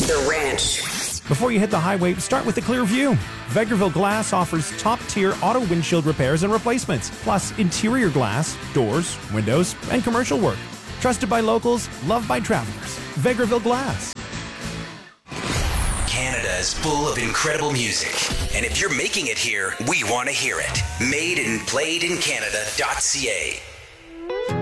The Ranch. Before you hit the highway, start with a clear view. Vegreville Glass offers top-tier auto windshield repairs and replacements, plus interior glass, doors, windows, and commercial work. Trusted by locals, loved by travelers. Vegreville Glass. Canada is full of incredible music. And if you're making it here, we want to hear it. Made and played in Canada.ca.